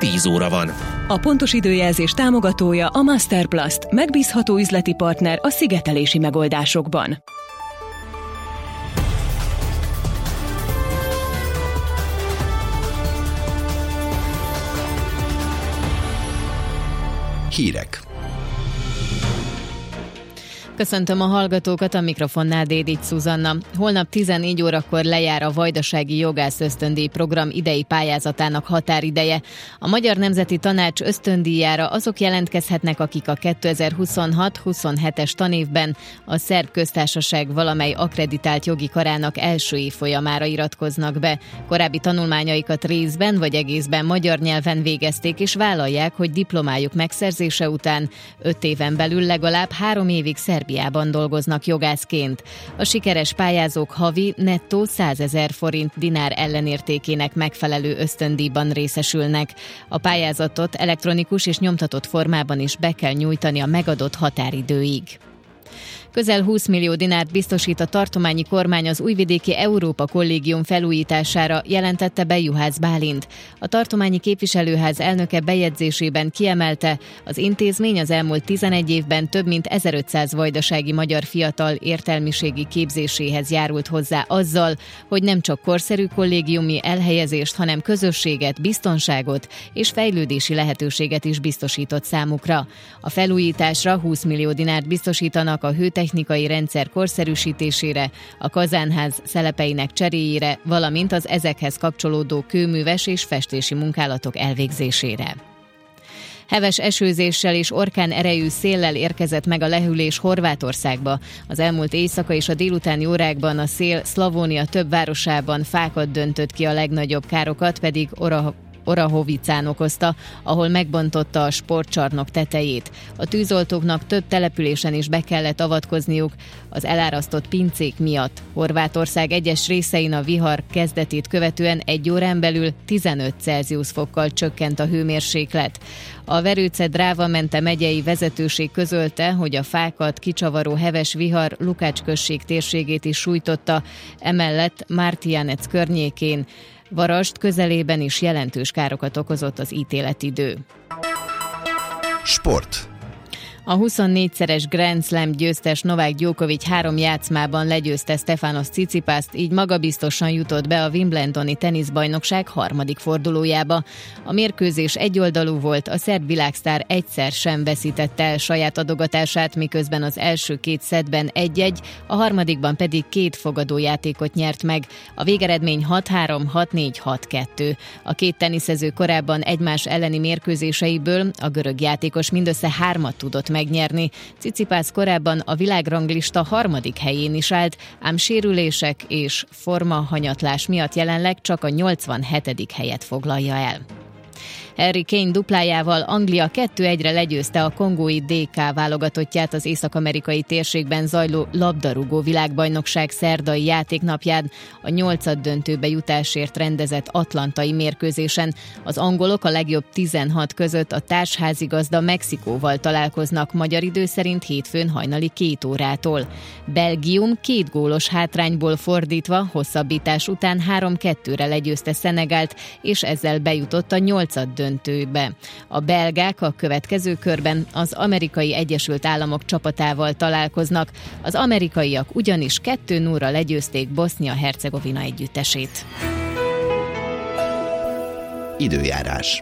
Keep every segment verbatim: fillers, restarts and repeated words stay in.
tíz óra van. A pontos időjelzés támogatója a Masterplast, megbízható üzleti partner a szigetelési megoldásokban. Hírek. Köszöntöm a hallgatókat, a mikrofonnál Dédics Szuzanna. Holnap tizennégy órakor lejár a Vajdasági Jogász Ösztöndíj program idei pályázatának határideje. A Magyar Nemzeti Tanács ösztöndíjára azok jelentkezhetnek, akik a kétezer-huszonhat huszonhetes tanévben a Szerb Köztársaság valamely akkreditált jogi karának első évfolyamára iratkoznak be. Korábbi tanulmányaikat részben vagy egészben magyar nyelven végezték, és vállalják, hogy diplomájuk megszerzése után öt éven belül legalább három évig Szerbiában dolgoznak jogászként. A sikeres pályázók havi nettó százezer forint dinár ellenértékének megfelelő ösztöndíjban részesülnek. A pályázatot elektronikus és nyomtatott formában is be kell nyújtani a megadott határidőig. Közel húsz millió dinárt biztosít a tartományi kormány az Újvidéki Európa Kollégium felújítására, jelentette be Juhász Bálint. A tartományi képviselőház elnöke bejegyzésében kiemelte, az intézmény az elmúlt tizenegy évben több mint ezerötszáz vajdasági magyar fiatal értelmiségi képzéséhez járult hozzá azzal, hogy nem csak korszerű kollégiumi elhelyezést, hanem közösséget, biztonságot és fejlődési lehetőséget is biztosított számukra. A felújításra húsz millió dinárt biztosítanak a hőtechnikai technikai rendszer korszerűsítésére, a kazánház szelepeinek cseréjére, valamint az ezekhez kapcsolódó kőműves és festési munkálatok elvégzésére. Heves esőzéssel és orkán erejű széllel érkezett meg a lehűlés Horvátországba. Az elmúlt éjszaka és a délutáni órákban a szél Szlavónia több városában fákat döntött ki, a legnagyobb károkat pedig Ora Orahovicán okozta, ahol megbontotta a sportcsarnok tetejét. A tűzoltóknak több településen is be kellett avatkozniuk az elárasztott pincék miatt. Horvátország egyes részein a vihar kezdetét követően egy órán belül tizenöt Celsius fokkal csökkent a hőmérséklet. A Verőce-Dráva Mente megyei vezetőség közölte, hogy a fákat kicsavaró heves vihar Lukács község térségét is sújtotta, emellett Mártiánec környékén, Varasd közelében is jelentős károkat okozott az ítéletidő. Sport. A huszonnégyszeres Grand Slam győztes Novák Djokovic három játszmában legyőzte Stefanos Tsitsipast, így magabiztosan jutott be a Wimbledoni teniszbajnokság harmadik fordulójába. A mérkőzés egyoldalú volt, a szerb világsztár egyszer sem veszítette el saját adogatását, miközben az első két szettben egy-egy, a harmadikban pedig két fogadójátékot nyert meg. A végeredmény hat-három, hat-négy, hat-kettő. A két teniszező korábban egymás elleni mérkőzéseiből a görög játékos mindössze hármat tudott megnyerni. Tsitsipas korábban a világranglista harmadik helyén is állt, ám sérülések és formahanyatlás miatt jelenleg csak a nyolcvanhetedik helyet foglalja el. Harry Kane duplájával Anglia kettő egyre legyőzte a kongói dé ká válogatottját az észak-amerikai térségben zajló labdarúgó világbajnokság szerdai játéknapján a nyolcaddöntőbe jutásért rendezett atlantai mérkőzésen. Az angolok a legjobb tizenhat között a társházigazda Mexikóval találkoznak magyar idő szerint hétfőn hajnali két órától. Belgium két gólos hátrányból fordítva hosszabbítás után három-kettőre legyőzte Szenegált, és ezzel bejutott a nyolcaddöntőbe. döntőbe. A belgák a következő körben az Amerikai Egyesült Államok csapatával találkoznak. Az amerikaiak ugyanis kettő nullra legyőzték Bosznia-Hercegovina együttesét. Időjárás.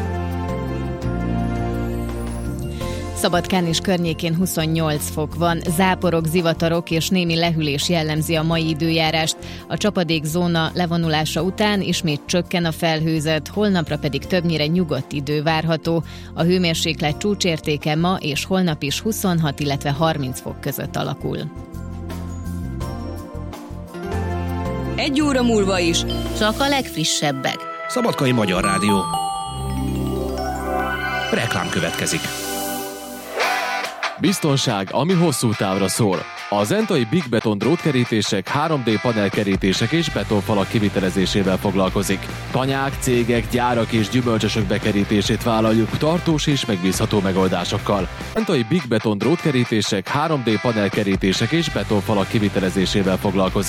Szabadkán és környékén huszonnyolc fok van, záporok, zivatarok és némi lehűlés jellemzi a mai időjárást. A csapadékzóna levonulása után ismét csökken a felhőzet, holnapra pedig többnyire nyugodt idő várható. A hőmérséklet csúcsértéke ma és holnap is huszonhat, illetve harminc fok között alakul. Egy óra múlva is csak a legfrissebbek. Szabadkai Magyar Rádió. Reklám következik. Biztonság, ami hosszú távra szól. A zentai Big Beton drótkerítések, három dé panelkerítések és betonfalak kivitelezésével foglalkozik. Tanyák, cégek, gyárak és gyümölcsösök bekerítését vállaljuk tartós és megbízható megoldásokkal. Zentai Big Beton drótkerítések, három dé panelkerítések és betonfalak kivitelezésével foglalkozik.